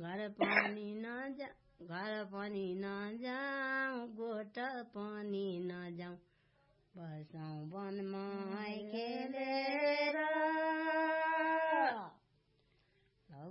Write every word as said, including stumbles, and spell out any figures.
घर पानी न जा घर पानी न जाऊं गोट पानी न जाऊं बसाऊं वन माय खेले